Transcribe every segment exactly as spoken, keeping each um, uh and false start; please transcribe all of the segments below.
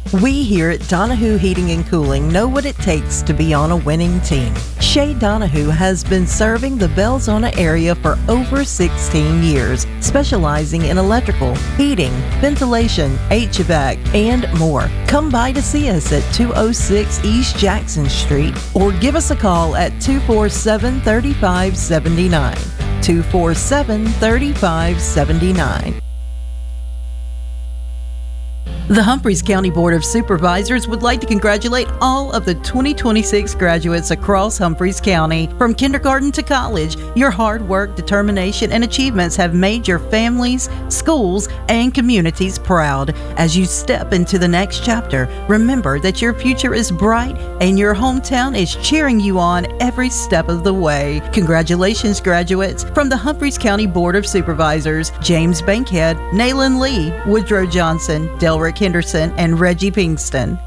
We here at Donahue Heating and Cooling know what it takes to be on a winning team. Shay Donahue has been serving the Belzona area for over sixteen years, specializing in electrical, heating, ventilation, H V A C, and more. Come by to see us at two oh six East Jackson Street or give us a call at two four seven, three five seven nine. two four seven, three five seven nine. The Humphreys County Board of Supervisors would like to congratulate all of the twenty twenty-six graduates across Humphreys County. From kindergarten to college, your hard work, determination, and achievements have made your families, schools, and communities proud. As you step into the next chapter, remember that your future is bright and your hometown is cheering you on every step of the way. Congratulations, graduates. From the Humphreys County Board of Supervisors, James Bankhead, Nayland Lee, Woodrow Johnson, Delrick Henderson, and Reggie Pinkston.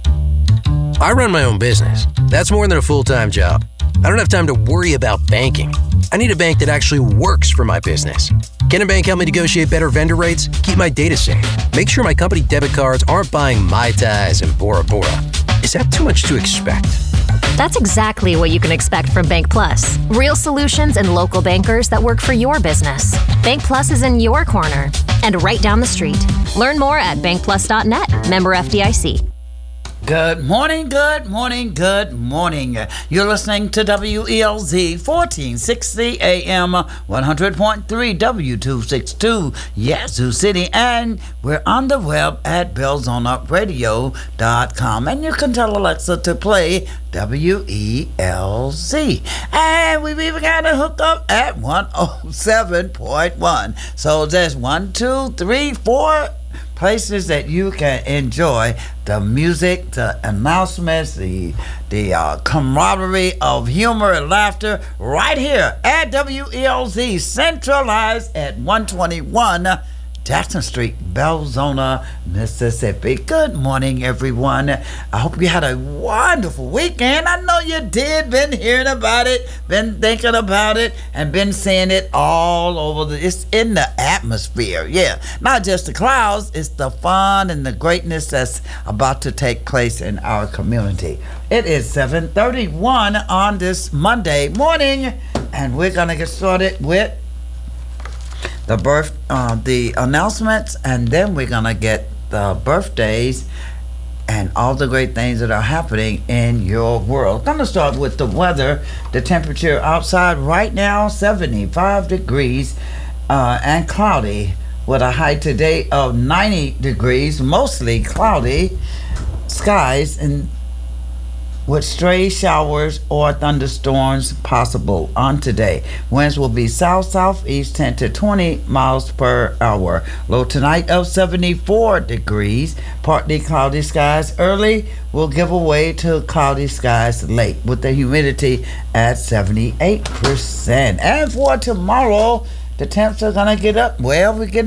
I run my own business. That's more than a full-time job. I don't have time to worry about banking. I need a bank that actually works for my business. Can a bank help me negotiate better vendor rates, keep my data safe, make sure my company debit cards aren't buying Mai Tais and Bora Bora? Is that too much to expect? That's exactly what you can expect from Bank Plus. Real solutions and local bankers that work for your business. Bank Plus is in your corner and right down the street. Learn more at bank plus dot net. Member F D I C. Good morning, good morning, good morning. You're listening to W E L Z fourteen sixty A M, one hundred point three W two sixty-two, Yazoo City, and we're on the web at belzona radio dot com. And you can tell Alexa to play W E L Z. And we've even got a hookup at one oh seven point one. So there's one, two, three, four places that you can enjoy the music, the announcements, the the uh, camaraderie of humor and laughter right here at W E L Z, centralized at one twenty-one Jackson Street, Belzona, Mississippi. Good morning, everyone. I hope you had a wonderful weekend. I know you did. Been hearing about it, been thinking about it, and been seeing it all over. The, it's in the atmosphere. Yeah, not just the clouds. It's the fun and the greatness that's about to take place in our community. It is seven thirty-one on this Monday morning, and we're gonna get started with the birth, uh, the announcements, and then we're gonna get the birthdays and all the great things that are happening in your world. Gonna start with the weather. The temperature outside right now, seventy-five degrees uh, and cloudy, with a high today of ninety degrees, mostly cloudy skies, and with stray showers or thunderstorms possible on today. Winds will be south-southeast, ten to twenty miles per hour. Low tonight of seventy-four degrees. Partly cloudy skies early will give way to cloudy skies late, with the humidity at seventy-eight percent. And for tomorrow, the temps are going to get up. Well, we're getting